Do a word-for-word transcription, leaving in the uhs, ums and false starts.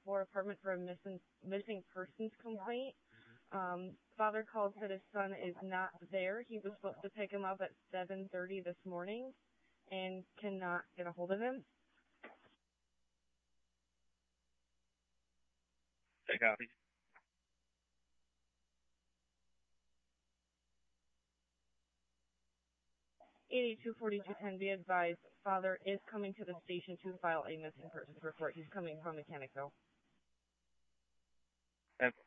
four apartment for a missing missing persons complaint. Um, father calls that his son is not there. He was supposed to pick him up at seven thirty this morning and cannot get a hold of him. Take copy. eighty-two forty-two ten, be advised, father is coming to the station to file a missing persons report. He's coming from Mechanicsville. And